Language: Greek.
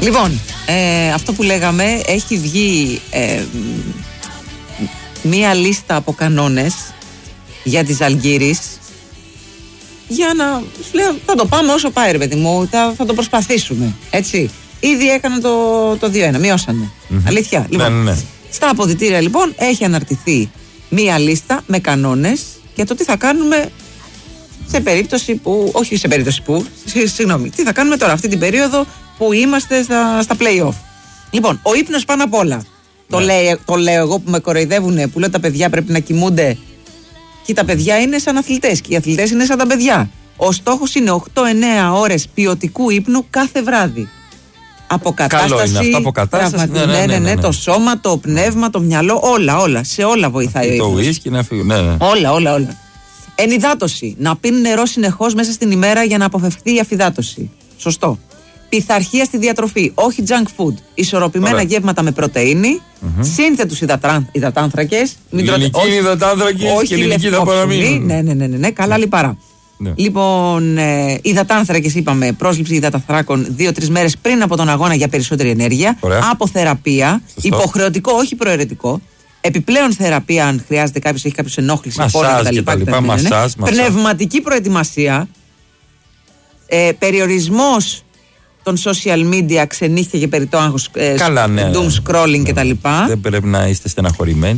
Λοιπόν, αυτό που λέγαμε, έχει βγει μία λίστα από κανόνες για τη Ζαλγκίρις, για να σου λέω, θα το πάμε όσο πάει, ρε παιδί μου, θα το προσπαθήσουμε, έτσι. Ήδη έκαναν το 2-1, μειώσανε. Αλήθεια. Λοιπόν, ναι. Στα αποδυτήρια λοιπόν έχει αναρτηθεί μία λίστα με κανόνες για το τι θα κάνουμε σε περίπτωση που, όχι σε περίπτωση που, συγγνώμη, τι θα κάνουμε τώρα αυτή την περίοδο που είμαστε στα play-off. Λοιπόν, ο ύπνος πάνω απ' όλα. Το λέω εγώ που με κοροϊδεύουνε, που λέω τα παιδιά πρέπει να κοιμούνται. Και τα παιδιά είναι σαν αθλητές και οι αθλητές είναι σαν τα παιδιά. Ο στόχος είναι 8-9 ώρες ποιοτικού ύπνου κάθε βράδυ. Αποκατάσταση. Καλό είναι αυτό, αποκατάσταση. Ναι, το σώμα, το πνεύμα, το μυαλό, όλα. Σε όλα βοηθάει. Το ουίσκι να φύγουν. Όλα. Ενυδάτωση. Να πίνουν νερό συνεχώς μέσα στην ημέρα για να αποφευχθεί η αφυδάτωση. Σωστό. Πειθαρχία στη διατροφή. Όχι junk food. Ισορροπημένα γεύματα με πρωτεΐνη. Σύνθετους υδατάνθρακες. Ελληνική υδατάνθρακες και ελληνική δαπαραμίνη. Ναι, καλά λιπαρά. Ναι. Λοιπόν, υδατάνθρακες είπαμε, πρόσληψη υδατανθράκων 2-3 μέρες πριν από τον αγώνα για περισσότερη ενέργεια. Αποθεραπεία. Υποχρεωτικό, όχι προαιρετικό. Επιπλέον θεραπεία, αν χρειάζεται κάποιος, έχει κάποιος ενόχληση, κτλ. Πνευματική προετοιμασία. Περιορισμός των social media, ξενύχια και περιττό άγχος, doom scrolling κτλ. Δεν πρέπει να είστε στεναχωρημένοι.